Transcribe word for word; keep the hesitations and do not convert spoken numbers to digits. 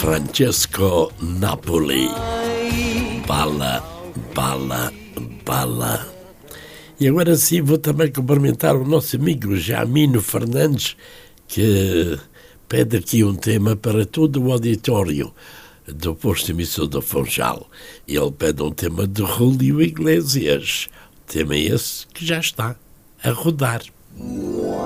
Francesco Napoli. Bala, bala, bala. E agora sim vou também cumprimentar o nosso amigo Jamino Fernandes, que pede aqui um tema para todo o auditório do posto emissor do Funchal. Ele pede um tema de Julio Iglesias. O tema é esse que já está a rodar.